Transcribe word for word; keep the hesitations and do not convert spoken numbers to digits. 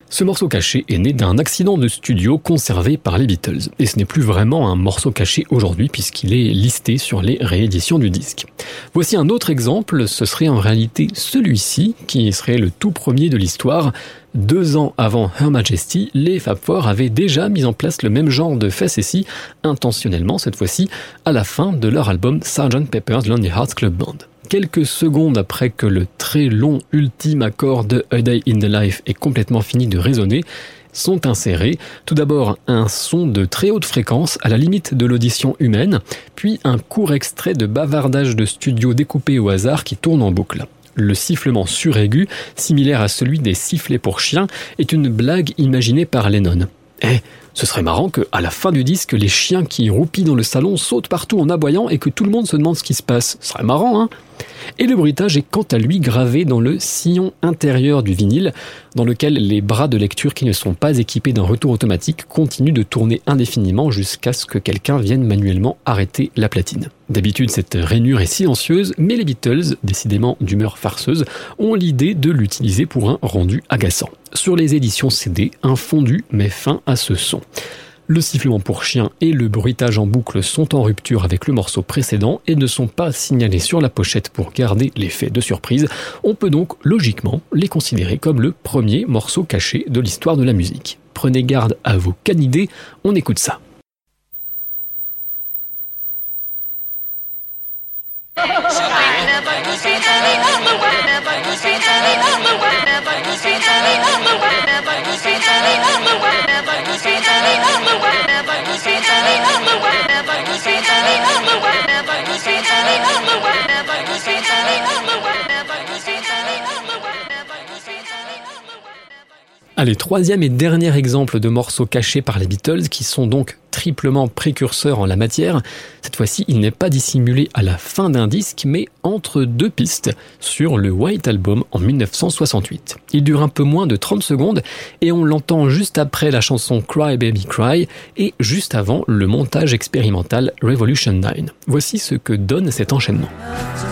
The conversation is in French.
Ce morceau caché est né d'un accident de studio conservé par les Beatles. Et ce n'est plus vraiment un morceau caché aujourd'hui puisqu'il est listé sur les rééditions du disque. Voici un autre exemple, ce serait en réalité celui-ci qui serait le tout premier de l'histoire. Deux ans avant Her Majesty, les Fab Four avaient déjà mis en place le même genre de facétie, intentionnellement cette fois-ci, à la fin de leur album sergeant Pepper's Lonely Hearts Club Band. Quelques secondes après que le très long ultime accord de A Day in the Life ait complètement fini de résonner, sont insérés tout d'abord un son de très haute fréquence à la limite de l'audition humaine, puis un court extrait de bavardage de studio découpé au hasard qui tourne en boucle. Le sifflement suraigu, similaire à celui des sifflets pour chiens, est une blague imaginée par Lennon. Eh, ce serait marrant qu'à la fin du disque, les chiens qui roupillent dans le salon sautent partout en aboyant et que tout le monde se demande ce qui se passe. Ce serait marrant, hein ? Et le bruitage est quant à lui gravé dans le sillon intérieur du vinyle, dans lequel les bras de lecture qui ne sont pas équipés d'un retour automatique continuent de tourner indéfiniment jusqu'à ce que quelqu'un vienne manuellement arrêter la platine. D'habitude, cette rainure est silencieuse, mais les Beatles, décidément d'humeur farceuse, ont l'idée de l'utiliser pour un rendu agaçant. Sur les éditions C D, un fondu met fin à ce son. Le sifflement pour chien et le bruitage en boucle sont en rupture avec le morceau précédent et ne sont pas signalés sur la pochette pour garder l'effet de surprise. On peut donc logiquement les considérer comme le premier morceau caché de l'histoire de la musique. Prenez garde à vos canidés, on écoute ça. Allez, troisième et dernier exemple de morceaux cachés par les Beatles qui sont donc triplement précurseurs en la matière. Cette fois-ci, il n'est pas dissimulé à la fin d'un disque, mais entre deux pistes sur le White Album en dix-neuf cent soixante-huit. Il dure un peu moins de trente secondes et on l'entend juste après la chanson Cry Baby Cry et juste avant le montage expérimental Revolution neuf. Voici ce que donne cet enchaînement.